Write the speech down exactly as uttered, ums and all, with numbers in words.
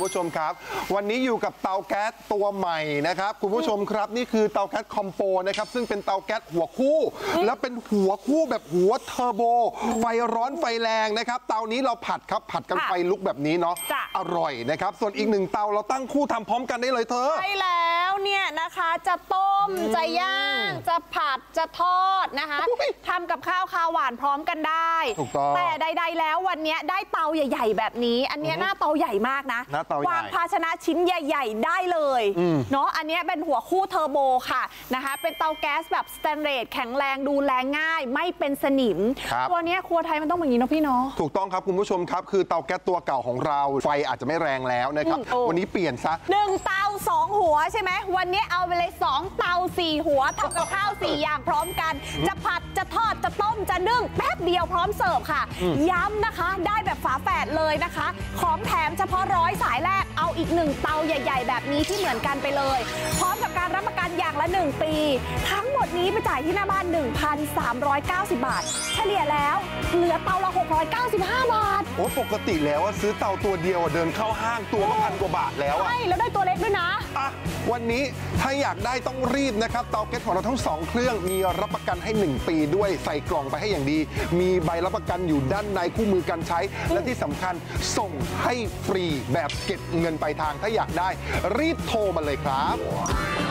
ผู้ชมครับวันนี้อยู่กับเตาแก๊สตัวใหม่นะครับคุณผู้ชมครับนี่คือเตาแก๊สคอมโปนะครับซึ่งเป็นเตาแก๊สหัวคู่และเป็นหัวคู่แบบหัวเทอร์โบไฟร้อนไฟแรงนะครับเตานี้เราผัดครับผัดกันไฟลุกแบบนี้เนาะอร่อยนะครับส่วนอีกหนึ่งเตาเราตั้งคู่ทำพร้อมกันได้เลยเธอใช่แล้วเนี่ยนะคะจะต้มจะย่างจะผัดจะทอดนะคะทำกับข้าวคาวหวานพร้อมกันได้แต่ใดๆแล้ววันนี้ได้เตาใหญ่ๆแบบนี้อันนี้หน้าเตาใหญ่มากนะวางภาชนะชิ้นใหญ่ๆได้เลยเนาะอันนี้เป็นหัวคู่เทอร์โบค่ะนะคะเป็นเตาแก๊สแบบสแตนเลสแข็งแรงดูแลง่ายไม่เป็นสนิมตัวนี้ครัวไทยมันต้องแบบนี้เนาะพี่เนาะถูกต้องครับคุณผู้ชมครับคือเตาแก๊สตัวเก่าของเราไฟอาจจะไม่แรงแล้วนะครับวันนี้เปลี่ยนซะหนึ่งเตาสองหัวใช่ไหมวันนี้เอาไปเลยสองเตาสี่หัวทำกับข้าวสี่อย่างพร้อมกันจะผัดจะทอดจะต้มจะนึ่งแป๊บเดียวพร้อมเสิร์ฟค่ะย้ำนะคะได้แบบฝาแฝดเลยนะคะของแถมเฉพาะร้อยสายแรกเอาอีกหนึ่งเตาใหญ่ๆแบบนี้ที่เหมือนกันไปเลยพร้อมกับการรับประกันอย่างละหนึ่งปีทั้งหมดนี้ไปจ่ายที่หน้าบ้าน หนึ่งพันสามร้อยเก้าสิบ บาทเฉลี่ยแล้วเหลือเตาละหกร้อยเก้าสิบห้าบาทโอ้ปกติแล้วซื้อเตาตัวเดียวเดินเข้าห้างตัวละพันกว่าบาทแล้วใช่แล้วได้ตัวเล็กด้วยนะอ่ะวันนี้ถ้าอยากได้ต้องรีบนะครับเตาแก๊สของเราทั้งสองเครื่องมีรับประกันให้หนึ่งปีด้วยใส่กล่องไปให้อย่างดีมีใบรับประกันอยู่ด้านในคู่มือการใช้และที่สำคัญส่งให้ฟรีแบบเก็บเงินปลายทางถ้าอยากได้รีบโทรมาเลยครับ